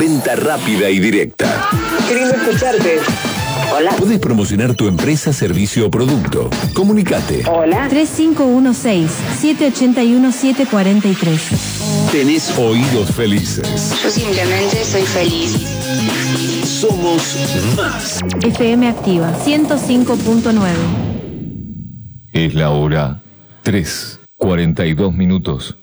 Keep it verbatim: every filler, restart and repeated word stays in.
Venta rápida y directa. Qué lindo escucharte. Hola. Podés promocionar tu empresa, servicio o producto. Comunicate. Hola. tres cinco uno seis, siete ocho uno, siete cuatro tres. Tenés oídos felices. Yo simplemente soy feliz. Somos más. F M Activa ciento cinco punto nueve. Es la hora tres, cuarenta y dos minutos.